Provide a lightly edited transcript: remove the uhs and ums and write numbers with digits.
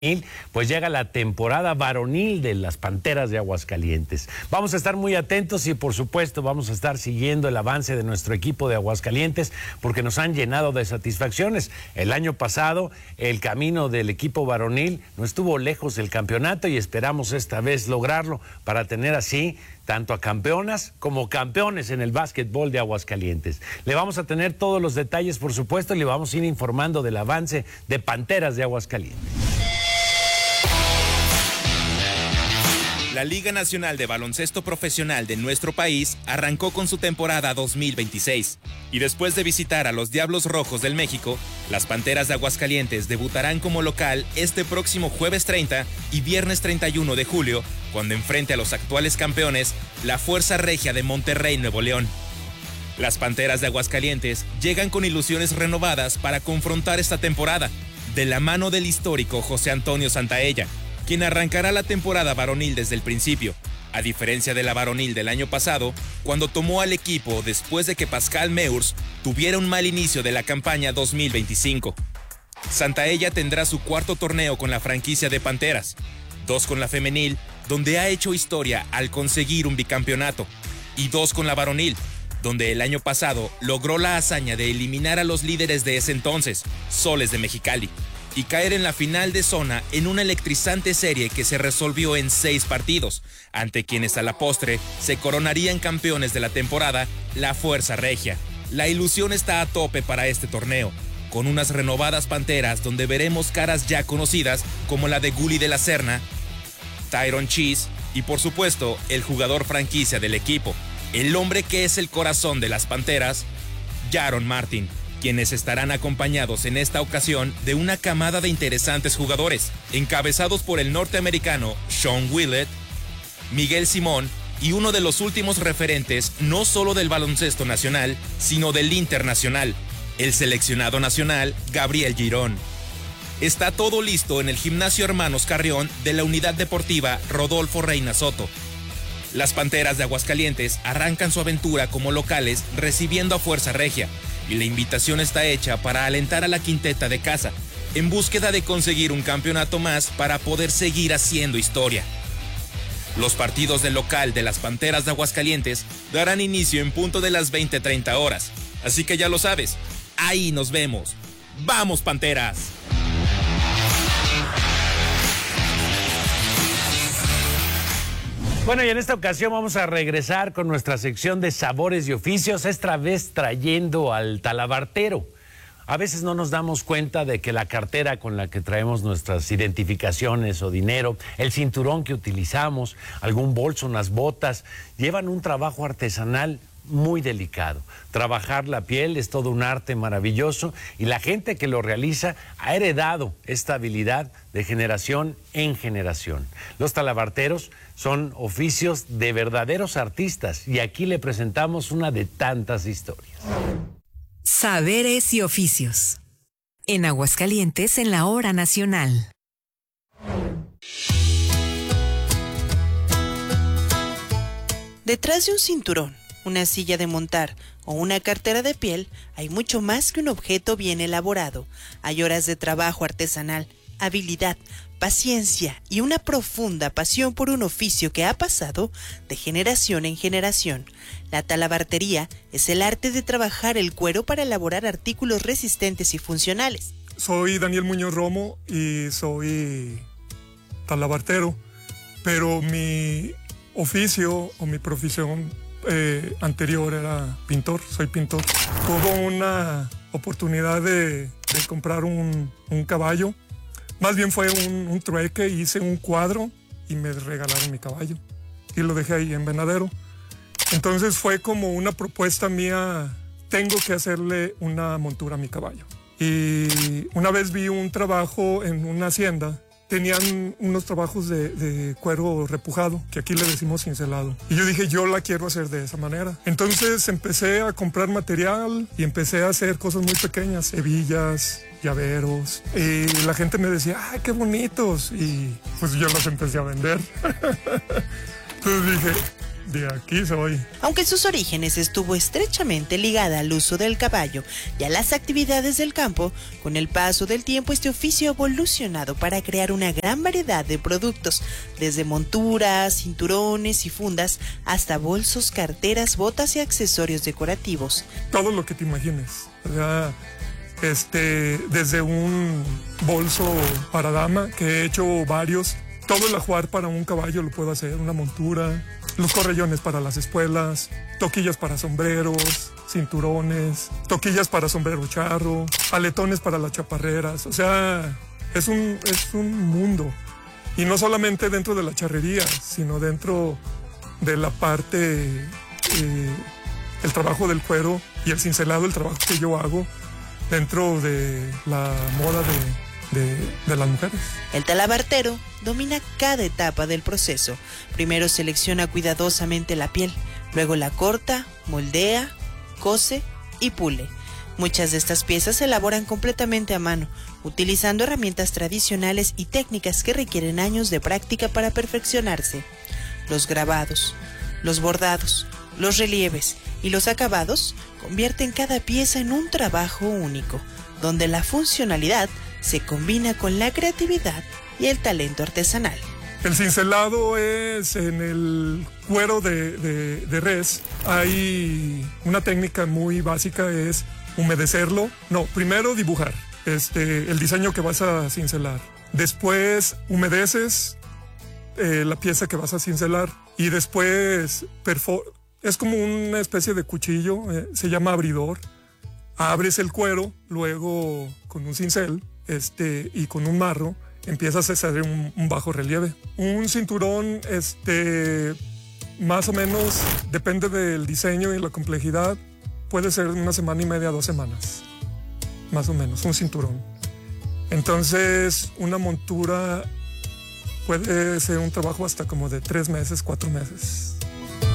Pues llega la temporada varonil de las Panteras de Aguascalientes. Vamos a estar muy atentos y por supuesto vamos a estar siguiendo el avance de nuestro equipo de Aguascalientes porque nos han llenado de satisfacciones. El año pasado el camino del equipo varonil no estuvo lejos del campeonato y esperamos esta vez lograrlo para tener así tanto a campeonas como campeones en el básquetbol de Aguascalientes. Le vamos a tener todos los detalles, por supuesto, y le vamos a ir informando del avance de Panteras de Aguascalientes. La Liga Nacional de Baloncesto Profesional de nuestro país arrancó con su temporada 2026 y después de visitar a los Diablos Rojos del México, las Panteras de Aguascalientes debutarán como local este próximo jueves 30 y viernes 31 de julio, cuando enfrente a los actuales campeones, la Fuerza Regia de Monterrey, Nuevo León. Las Panteras de Aguascalientes llegan con ilusiones renovadas para confrontar esta temporada, de la mano del histórico José Antonio Santaella, quien arrancará la temporada varonil desde el principio, a diferencia de la varonil del año pasado, cuando tomó al equipo después de que Pascal Meurs tuviera un mal inicio de la campaña 2025. Santaella tendrá su cuarto torneo con la franquicia de Panteras, 2 con la femenil, donde ha hecho historia al conseguir un bicampeonato, y 2 con la varonil, donde el año pasado logró la hazaña de eliminar a los líderes de ese entonces, Soles de Mexicali, y caer en la final de zona en una electrizante serie que se resolvió en 6 partidos, ante quienes a la postre se coronarían campeones de la temporada, la Fuerza Regia. La ilusión está a tope para este torneo, con unas renovadas Panteras donde veremos caras ya conocidas como la de Gully de la Serna, Tyron Cheese y por supuesto el jugador franquicia del equipo, el hombre que es el corazón de las Panteras, Jaron Martin, quienes estarán acompañados en esta ocasión de una camada de interesantes jugadores, encabezados por el norteamericano Sean Willett, Miguel Simón y uno de los últimos referentes no solo del baloncesto nacional, sino del internacional, el seleccionado nacional Gabriel Girón. Está todo listo en el Gimnasio Hermanos Carrión de la Unidad Deportiva Rodolfo Reina Soto. Las Panteras de Aguascalientes arrancan su aventura como locales recibiendo a Fuerza Regia, y la invitación está hecha para alentar a la quinteta de casa, en búsqueda de conseguir un campeonato más para poder seguir haciendo historia. Los partidos del local de las Panteras de Aguascalientes darán inicio en punto de las 20:30 horas, así que ya lo sabes, ahí nos vemos. ¡Vamos, Panteras! Bueno, y en esta ocasión vamos a regresar con nuestra sección de sabores y oficios, esta vez trayendo al talabartero. A veces no nos damos cuenta de que la cartera con la que traemos nuestras identificaciones o dinero, el cinturón que utilizamos, algún bolso, unas botas, llevan un trabajo artesanal muy delicado. Trabajar la piel es todo un arte maravilloso y la gente que lo realiza ha heredado esta habilidad de generación en generación. Los talabarteros son oficios de verdaderos artistas y aquí le presentamos una de tantas historias. Saberes y oficios. En Aguascalientes, en la hora nacional. Detrás de un cinturón, una silla de montar o una cartera de piel, hay mucho más que un objeto bien elaborado. Hay horas de trabajo artesanal, habilidad, paciencia y una profunda pasión por un oficio que ha pasado de generación en generación. La talabartería es el arte de trabajar el cuero para elaborar artículos resistentes y funcionales. Soy Daniel Muñoz Romo y soy talabartero, pero mi oficio o mi profesión anterior era pintor, soy pintor. Tuve una oportunidad de comprar un caballo. Más bien fue un trueque, hice un cuadro y me regalaron mi caballo. Y lo dejé ahí en Venadero. Entonces fue como una propuesta mía, tengo que hacerle una montura a mi caballo. Y una vez vi un trabajo en una hacienda, tenían unos trabajos de cuero repujado, que aquí le decimos cincelado. Y yo dije, yo la quiero hacer de esa manera. Entonces empecé a comprar material y empecé a hacer cosas muy pequeñas, hebillas, llaveros. Y la gente me decía, ¡ay, qué bonitos! Y pues yo los empecé a vender. Entonces dije, de aquí soy. Aunque en sus orígenes estuvo estrechamente ligada al uso del caballo y a las actividades del campo, con el paso del tiempo este oficio ha evolucionado para crear una gran variedad de productos, desde monturas, cinturones y fundas, hasta bolsos, carteras, botas y accesorios decorativos. Todo lo que te imagines, o sea, desde un bolso para dama, que he hecho varios, todo el ajuar para un caballo lo puedo hacer, una montura, los correllones para las espuelas, toquillas para sombreros, cinturones, toquillas para sombrero charro, aletones para las chaparreras, o sea, es un mundo. Y no solamente dentro de la charrería, sino dentro de la parte, el trabajo del cuero y el cincelado, el trabajo que yo hago dentro de la moda de las mujeres. El talabartero domina cada etapa del proceso. Primero selecciona cuidadosamente la piel, luego la corta, moldea, cose y pule. Muchas de estas piezas se elaboran completamente a mano, utilizando herramientas tradicionales y técnicas que requieren años de práctica para perfeccionarse. Los grabados, los bordados, los relieves y los acabados convierten cada pieza en un trabajo único, donde la funcionalidad se combina con la creatividad y el talento artesanal. El cincelado es en el cuero de res. Hay una técnica muy básica, es humedecerlo. No, primero dibujar el diseño que vas a cincelar. Después humedeces la pieza que vas a cincelar y después es como una especie de cuchillo, se llama abridor. Abres el cuero, luego con un cincel y con un marro empiezas a hacer un bajo relieve. Un cinturón, más o menos, depende del diseño y la complejidad, puede ser 1 semana y media, 2 semanas, más o menos, un cinturón. Entonces, una montura puede ser un trabajo hasta como de 3 meses, 4 meses.